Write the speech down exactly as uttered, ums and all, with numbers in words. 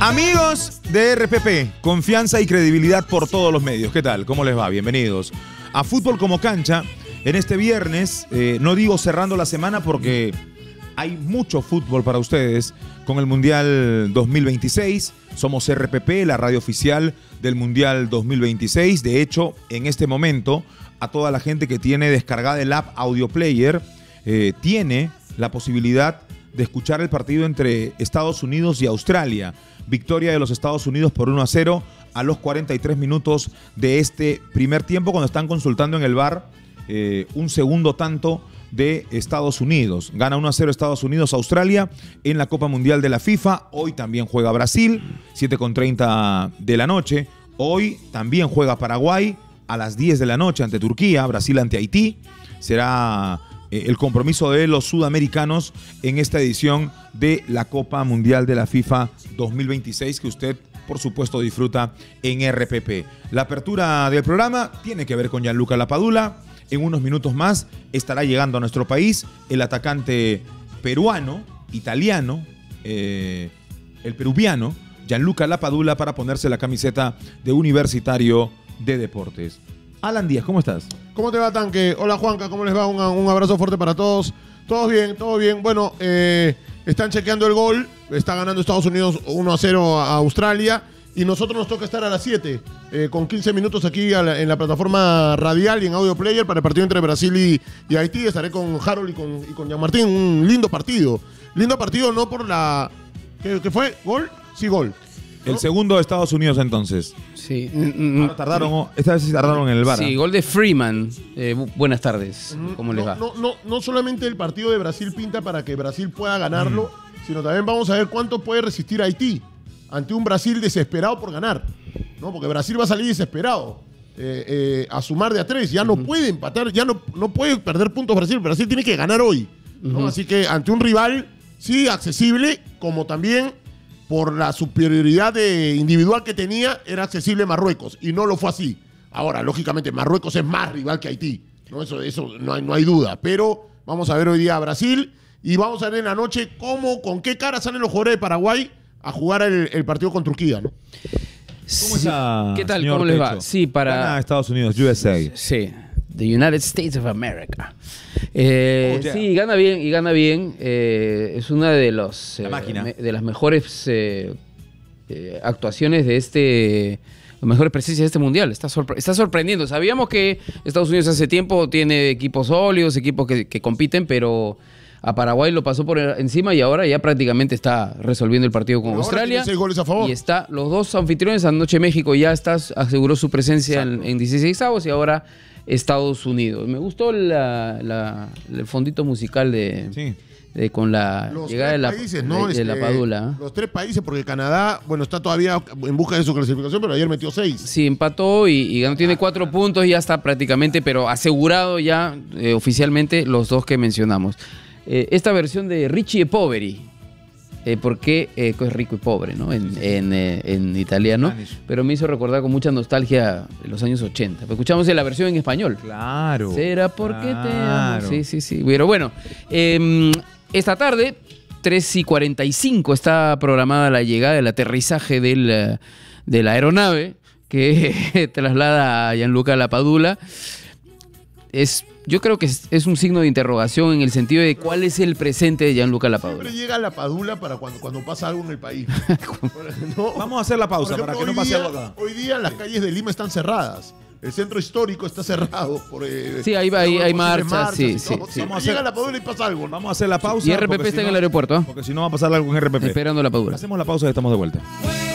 Amigos de R P P, confianza y credibilidad por todos los medios. ¿Qué tal? ¿Cómo les va? Bienvenidos a Fútbol como Cancha. En este viernes, eh, no digo cerrando la semana porque hay mucho fútbol para ustedes con el Mundial dos mil veintiséis. Somos R P P, la radio oficial del Mundial dos mil veintiséis. De hecho, en este momento, a toda la gente que tiene descargada el app Audio Player, eh, tiene la posibilidad de escuchar el partido entre Estados Unidos y Australia. Victoria de los Estados Unidos por uno a cero a los cuarenta y tres minutos de este primer tiempo, cuando están consultando en el V A R eh, un segundo tanto de Estados Unidos. Gana uno a cero Estados Unidos a Australia en la Copa Mundial de la FIFA. Hoy también juega Brasil, siete con treinta de la noche. Hoy también juega Paraguay a las diez de la noche ante Turquía, Brasil ante Haití. Será el compromiso de los sudamericanos en esta edición de la Copa Mundial de la FIFA dos mil veintiséis, que usted, por supuesto, disfruta en R P P. La apertura del programa tiene que ver con Gianluca Lapadula. En unos minutos más estará llegando a nuestro país el atacante peruano, italiano, eh, el peruviano, Gianluca Lapadula, para ponerse la camiseta de Universitario de Deportes. Alan Díaz, ¿cómo estás? ¿Cómo te va, Tanque? Hola, Juanca, ¿cómo les va? Un, un abrazo fuerte para todos. Todos bien, todo bien. Bueno, eh, están chequeando el gol. Está ganando Estados Unidos uno a cero a Australia. Y nosotros nos toca estar a las siete, eh, con quince minutos aquí a la, en la plataforma radial y en Audio Player para el partido entre Brasil y, y Haití. Estaré con Harold y con, y con Jean-Martín. Un lindo partido. Lindo partido, no por la... ¿Qué, qué fue? ¿Gol? Sí, gol. El segundo de Estados Unidos, entonces. Sí. Ahora tardaron, esta vez sí tardaron en el V A R. Sí, gol de Freeman. Eh, bu buenas tardes. ¿Cómo no, les va? No, no, no solamente el partido de Brasil pinta para que Brasil pueda ganarlo, mm. sino también vamos a ver cuánto puede resistir Haití ante un Brasil desesperado por ganar, ¿no? Porque Brasil va a salir desesperado eh, eh, a sumar de a tres. Ya no uh-huh. puede empatar, ya no, no puede perder puntos Brasil. Brasil tiene que ganar hoy, ¿no? Uh-huh. Así que ante un rival, sí, accesible, como también por la superioridad de individual que tenía, era accesible Marruecos, y no lo fue así. Ahora, lógicamente, Marruecos es más rival que Haití, ¿no? Eso, eso no hay, no hay duda, pero vamos a ver hoy día a Brasil, y vamos a ver en la noche cómo, con qué cara salen los jugadores de Paraguay a jugar el, el partido con Turquía, ¿no? ¿Cómo está, ¿Qué tal? ¿Cómo les va? Techo? Sí, para... Gana Estados Unidos, U S A. Sí, the United States of America. Eh, oh, yeah. Sí, gana bien y gana bien. Eh, es una de los eh, me, de las mejores eh, eh, actuaciones de este, las mejores presencias de este mundial. Está, sorpre está sorprendiendo. Sabíamos que Estados Unidos hace tiempo tiene equipos sólidos, equipos que, que compiten, pero a Paraguay lo pasó por encima y ahora ya prácticamente está resolviendo el partido con Australia. seis goles a favor. Y está los dos anfitriones. Anoche México ya está, aseguró su presencia en, en dieciseisavos y ahora Estados Unidos. Me gustó la, la, el fondito musical de, sí. de con la los llegada de la, países, ¿no? de, de la Padula. Los tres países, porque Canadá, bueno, está todavía en busca de su clasificación, pero ayer metió seis. Sí, empató y, y ganó, tiene cuatro puntos, ya está prácticamente, pero asegurado ya eh, oficialmente los dos que mencionamos. Eh, esta versión de Richie e Poveri. Eh, porque eh, es rico y pobre, ¿no? En, en, eh, en italiano. Spanish. Pero me hizo recordar con mucha nostalgia los años ochenta. Escuchamos la versión en español. Claro. ¿Será porque claro. te amo? Sí, sí, sí. Pero bueno, eh, esta tarde, tres y cuarenta y cinco, está programada la llegada, el aterrizaje del, de la aeronave que traslada a Gianluca Lapadula. Es... Yo creo que es, es un signo de interrogación en el sentido de cuál es el presente de Gianluca Lapadula. Siempre llega Lapadula para cuando, cuando pasa algo en el país. ¿No? Vamos a hacer la pausa ejemplo, para que no pase día, algo acá. Hoy día las calles de Lima están cerradas. El centro histórico está cerrado. Por, eh, sí, ahí, ahí hay marchas. marchas sí, sí, sí. Vamos a hacer, llega Lapadula y pasa algo. Vamos a hacer la pausa. Y R P P está si en no, el aeropuerto. ¿eh? Porque si no va a pasar algo en R P P. Esperando Lapadula. Hacemos la pausa y estamos de vuelta.